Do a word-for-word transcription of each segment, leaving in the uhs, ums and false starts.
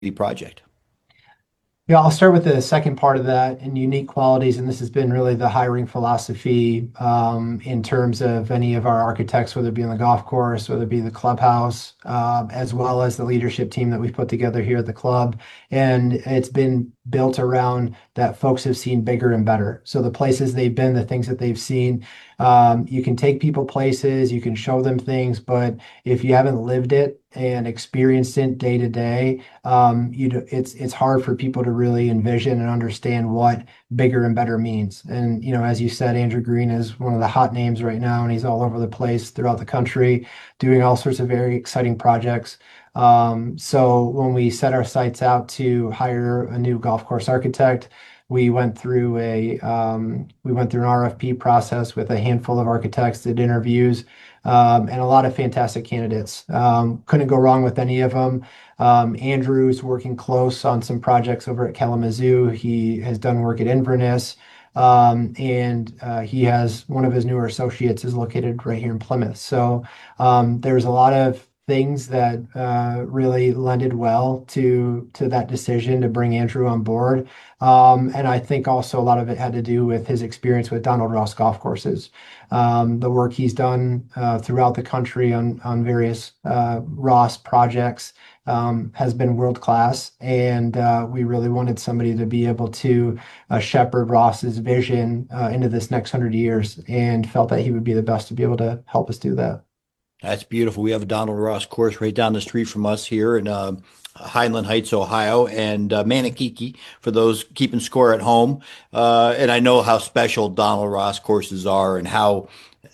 project? Yeah, I'll start with the second part of that and unique qualities. And this has been really the hiring philosophy um, in terms of any of our architects, whether it be on the golf course, whether it be the clubhouse, uh, as well as the leadership team that we've put together here at the club. And it's been built around that folks have seen bigger and better. So the places they've been, the things that they've seen, um, you can take people places, you can show them things, but if you haven't lived it and experienced it day to day, um, you know, it's it's hard for people to really envision and understand what bigger and better means. And you know, as you said, Andrew Green is one of the hot names right now, and he's all over the place throughout the country, doing all sorts of very exciting projects. Um, so when we set our sights out to hire a new golf course architect, we went through a um, we went through an R F P process with a handful of architects, did interviews, um, and a lot of fantastic candidates. Um, couldn't go wrong with any of them. Um, Andrew's working close on some projects over at Kalamazoo. He has done work at Inverness. Um, and uh, he has one of his newer associates is located right here in Plymouth. So um, there's a lot of things that uh, really lended well to to that decision to bring Andrew on board. Um, and I think also a lot of it had to do with his experience with Donald Ross golf courses, um, the work he's done uh, throughout the country on on various uh, Ross projects um, has been world class, and uh, we really wanted somebody to be able to uh, shepherd Ross's vision uh, into this next hundred years, and felt that he would be the best to be able to help us do that. That's beautiful. We have a Donald Ross course right down the street from us here in uh, Highland Heights, Ohio, and uh, Manakiki for those keeping score at home. Uh, and I know how special Donald Ross courses are and how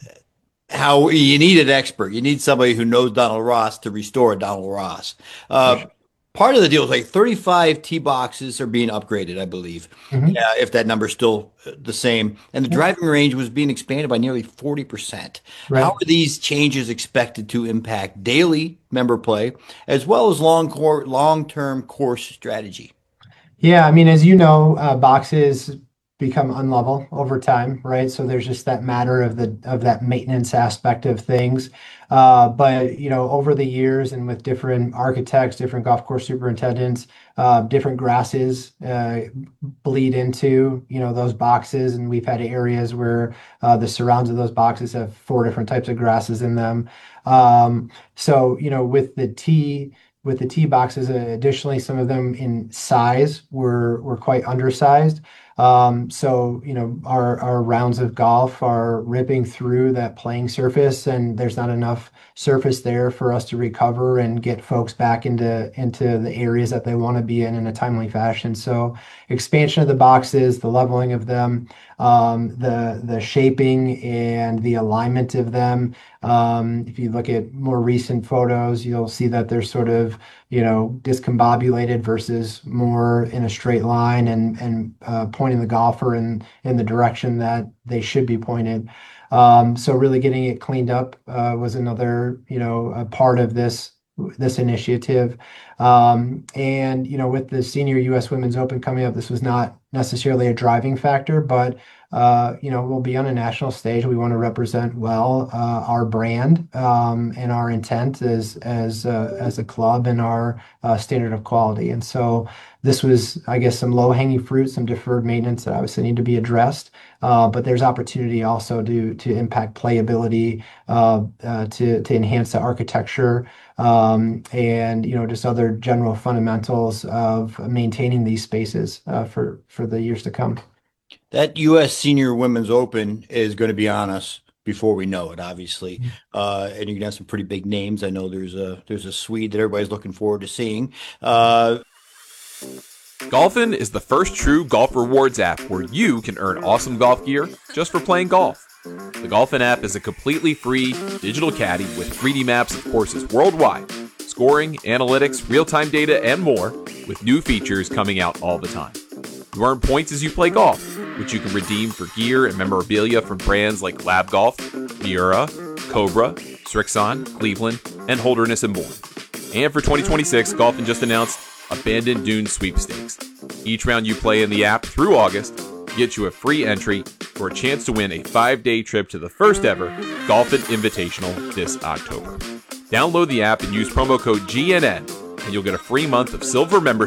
how you need an expert. You need somebody who knows Donald Ross to restore Donald Ross. For Uh, sure. part of the deal is like thirty-five tee boxes are being upgraded, I believe. Mhm. Yeah, if that number's still uh, the same. And the Yep. driving range was being expanded by nearly forty percent. How Right. are these changes expected to impact daily member play as well as long core, long-term course strategy? Yeah, I mean, as you know, uh, boxes become unlevel over time, right? So there's just that matter of the of that maintenance aspect of things. Uh, but you know, over the years and with different architects, different golf course superintendents, uh, different grasses uh, bleed into you know those boxes, and we've had areas where uh, the surrounds of those boxes have four different types of grasses in them. Um, so you know, with the tee with the tee boxes. Uh, additionally, some of them in size were were quite undersized. Um, so you know, our our rounds of golf are ripping through that playing surface, and there's not enough surface there for us to recover and get folks back into into the areas that they want to be in in a timely fashion. So expansion of the boxes, the leveling of them, um, the the shaping and the alignment of them. Um, if you look at more recent photos, you'll see that they're sort of, you know, discombobulated versus more in a straight line and and uh, pointing the golfer in in the direction that they should be pointed. Um, so really getting it cleaned up uh, was another, you know, a part of this this initiative. Um, and you know, with the senior U S Women's Open coming up, this was not necessarily a driving factor, but uh, you know, we'll be on a national stage. We want to represent well uh, our brand um, and our intent as as uh, as a club and our uh, standard of quality. And so this was, I guess, some low hanging fruit, some deferred maintenance that obviously need to be addressed. Uh, but there's opportunity also to to impact playability, uh, uh, to to enhance the architecture, um, and you know just other general fundamentals of maintaining these spaces uh, for for the years to come. That U S Senior Women's Open is going to be on us before we know it, obviously. Uh, and you're gonna have some pretty big names. I know there's a there's a Swede that everybody's looking forward to seeing. Uh, Golfin is the first true golf rewards app where you can earn awesome golf gear just for playing golf. The Golfin app is a completely free digital caddy with three D maps of courses worldwide, scoring, analytics, real-time data, and more, with new features coming out all the time. You earn points as you play golf, which you can redeem for gear and memorabilia from brands like Lab Golf, Miura, Cobra, Srixon, Cleveland, and Holderness and Bourne. And for twenty twenty-six, Golfin just announced Abandoned Dunes Sweepstakes. Each round you play in the app through August gets you a free entry for a chance to win a five-day trip to the first ever Golfin Invitational this October. Download the app and use promo code G N N and you'll get a free month of silver membership